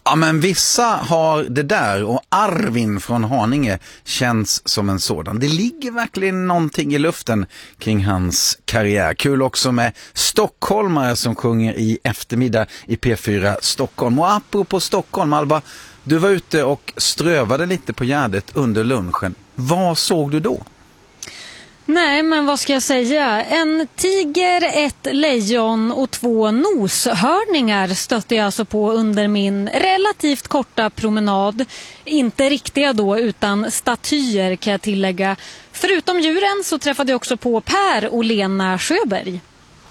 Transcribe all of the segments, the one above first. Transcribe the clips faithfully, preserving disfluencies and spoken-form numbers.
Ja, men vissa har det där, och Arvin från Haninge känns som en sådan. Det ligger verkligen någonting i luften kring hans karriär. Kul också med stockholmare som sjunger i eftermiddag i P fyra Stockholm. Och apropå Stockholm, Alva, du var ute och strövade lite på Gärdet under lunchen. Vad såg du då? Nej, men vad ska jag säga? En tiger, ett lejon och två noshörningar stötte jag alltså på under min relativt korta promenad. Inte riktiga då, utan statyer kan jag tillägga. Förutom djuren så träffade jag också på Per och Lena Sjöberg.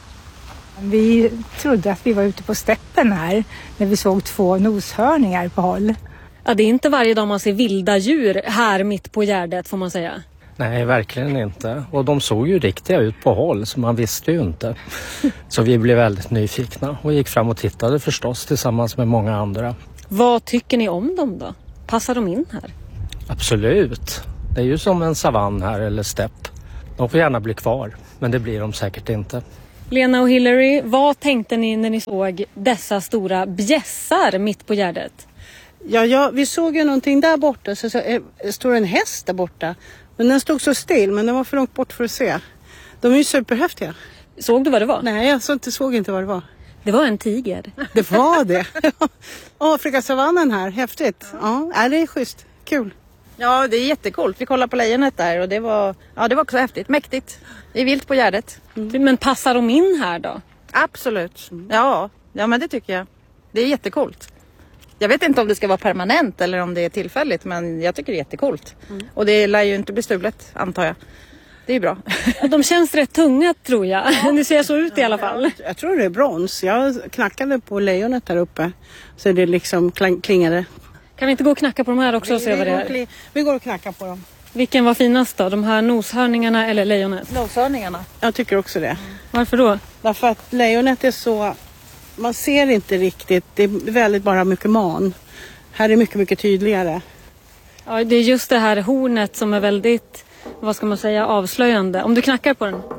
Vi trodde att vi var ute på steppen här när vi såg två noshörningar på håll. Ja, det är inte varje dag man ser vilda djur här mitt på Gärdet, får man säga. Nej, verkligen inte. Och de såg ju riktiga ut på håll, så man visste ju inte. Så vi blev väldigt nyfikna och gick fram och tittade förstås tillsammans med många andra. Vad tycker ni om dem då? Passar de in här? Absolut. Det är ju som en savann här, eller stepp. De får gärna bli kvar, men det blir de säkert inte. Lena och Hillary, vad tänkte ni när ni såg dessa stora bjässar mitt på Gärdet? Ja, ja, vi såg ju någonting där borta, så, så äh, står en häst där borta. Men den stod så still, men den var för långt bort för att se. De är ju superhäftiga. Såg du vad det var? Nej, jag såg inte, såg inte vad det var. Det var en tiger. Det var det. Afrikasavannen här, häftigt. Ja, ja, det är schysst. Kul. Ja, det är jättekult. Vi kollade på lejonet där och det var, ja, det var också häftigt. Mäktigt. Det är vilt på Gärdet. Mm. Men passar de in här då? Absolut. Ja, ja, men det tycker jag. Det är jättekult. Jag vet inte om det ska vara permanent eller om det är tillfälligt, men jag tycker det är jättekult. Mm. Och det lär ju inte bli stulet, antar jag. Det är bra. De känns rätt tunga, tror jag. Ja. Det ser så ut i alla fall. Jag tror det är brons. Jag knackade på lejonet där uppe, så det liksom klingade. Kan vi inte gå och knacka på de här också och se vi, vad det är? Vi, vi går och knackar på dem. Vilken var finast då? De här noshörningarna eller lejonet? Noshörningarna. Jag tycker också det. Mm. Varför då? Därför att lejonet är så... Man ser inte riktigt. Det är väldigt bara mycket man. Här är mycket, mycket tydligare. Ja, det är just det här hornet som är väldigt, vad ska man säga, avslöjande. Om du knackar på den.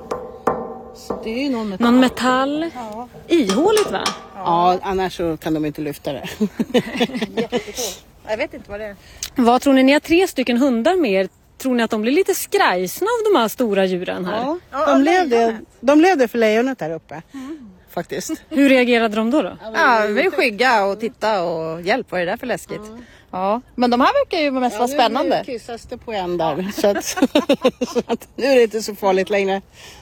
Det är ju någon metall. Någon metall. Ja. Ihåligt, va? Ja, annars så kan de inte lyfta det. Jättekul. Jag vet inte vad det är. Vad tror ni? Ni har tre stycken hundar med er. Tror ni att de blir lite skrajsna av de här stora djuren här? Ja, de, levde, de levde för lejonet där uppe. Mm. Faktiskt. Hur reagerade de då? då? Ja, vi vill skygga och titta och hjälp, vad är det där för läskigt? Mm. Ja, men de här verkar ju mest ja, vara spännande. Nu kissas det på en där, så, att, så att nu är det inte så farligt längre.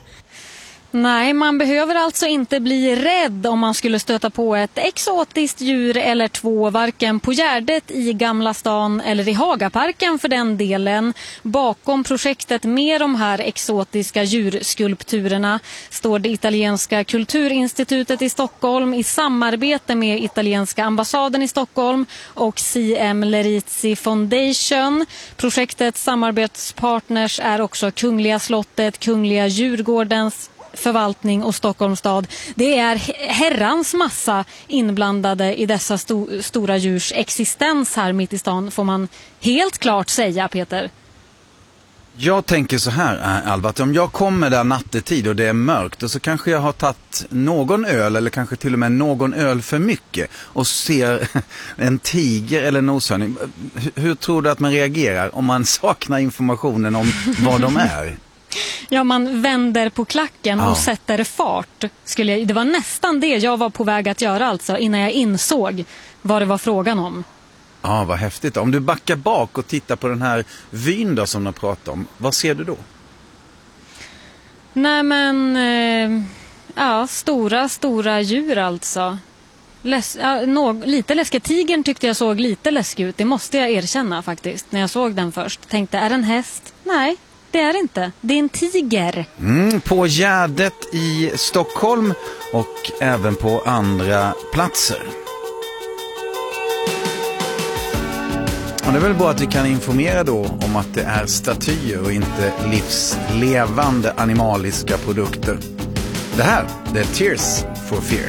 Nej, man behöver alltså inte bli rädd om man skulle stöta på ett exotiskt djur eller två, varken på Gärdet, i Gamla stan eller i Hagaparken för den delen. Bakom projektet med de här exotiska djurskulpturerna står det italienska kulturinstitutet i Stockholm i samarbete med italienska ambassaden i Stockholm och C M Lerizzi Foundation. Projektets samarbetspartners är också Kungliga slottet, Kungliga Djurgårdens förvaltning och Stockholms stad. Det är herrans massa inblandade i dessa sto- stora djurs existens här mitt i stan, får man helt klart säga, Peter. Jag tänker så här, Alva, att om jag kommer där nattetid och det är mörkt och så kanske jag har tagit någon öl eller kanske till och med någon öl för mycket och ser en tiger eller en noshörning. Hur, hur tror du att man reagerar om man saknar informationen om vad de är? Ja, man vänder på klacken och ja. sätter fart. Skulle jag, det var nästan det jag var på väg att göra alltså, innan jag insåg vad det var frågan om. Ja, vad häftigt. Om du backar bak och tittar på den här vyn då som de pratar om, vad ser du då? Nej men, eh, ja, stora, stora djur alltså. Läs, ja, nå, lite läskigt. Tigern tyckte jag såg lite läskig ut, det måste jag erkänna faktiskt. När jag såg den först, tänkte, är det en häst? Nej. Det är inte. Det är en tiger. Mm, på Gärdet i Stockholm och även på andra platser. Och det är väl bra att vi kan informera då om att det är statyer och inte livslevande animaliska produkter. Det här, det är Tears for Fears.